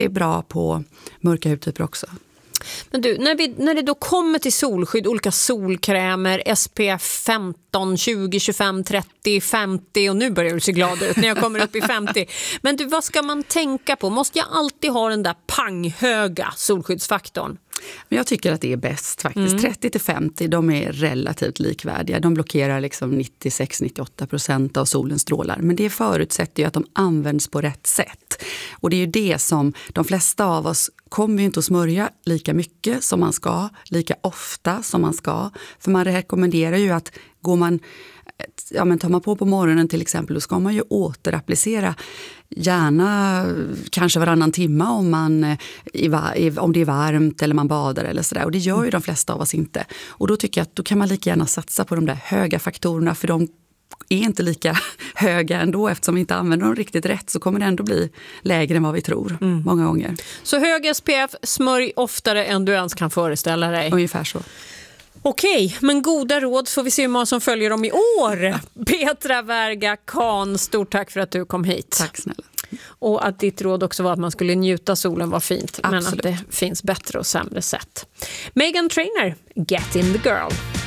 är bra på mörka hudtyper också. Men du, när det då kommer till solskydd, olika solkrämer, SPF 15, 20, 25, 30, 50 och nu börjar du se glad ut när jag kommer upp i 50. Men du, vad ska man tänka på? Måste jag alltid ha den där panghöga solskyddsfaktorn? Men jag tycker att det är bäst faktiskt. 30-50, de är relativt likvärdiga. De blockerar liksom 96-98% av solens strålar. Men det förutsätter ju att de används på rätt sätt. Och det är ju det som de flesta av oss kommer ju inte att smörja lika mycket som man ska, lika ofta som man ska. För man rekommenderar ju att tar man på morgonen till exempel, då ska man ju återapplicera gärna kanske varannan timme om det är varmt eller man badar eller sådär. Och det gör ju de flesta av oss inte. Och då tycker jag att då kan man lika gärna satsa på de där höga faktorerna, för de är inte lika höga ändå. Eftersom vi inte använder dem riktigt rätt så kommer det ändå bli lägre än vad vi tror många gånger. Så hög SPF, smörj oftare än du ens kan föreställa dig. Ungefär så. Okej, men goda råd, får vi se hur många som följer dem i år. Petra Verga Kahn, stort tack för att du kom hit. Tack snälla. Och att ditt råd också var att man skulle njuta solen var fint. Absolut. Men att det finns bättre och sämre sätt. Meghan Trainor, Get in the Girl.